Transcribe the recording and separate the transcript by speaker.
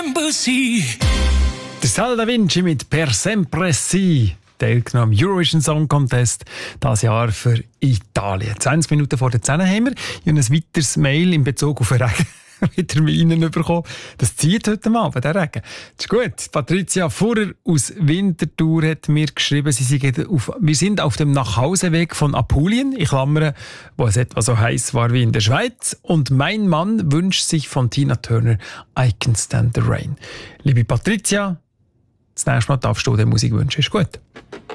Speaker 1: Der Sal da Vinci mit Per Sempre Si, teilgenommen am Eurovision Song Contest, das Jahr für Italien. 20 Minuten vor der 10 haben wir. Ich habe ein weiteres Mail in Bezug auf den Regen wieder mit Ihnen bekommen. Das zieht heute Abend, der Regen. Das ist gut. Patricia Furrer aus Winterthur hat mir geschrieben, wir sind auf dem Nachhauseweg von Apulien, ich klammere, wo es etwa so heiß war wie in der Schweiz. Und mein Mann wünscht sich von Tina Turner I Can Stand the Rain. Liebe Patricia, das nächste Mal darfst du dir Musik wünschen. Ist gut.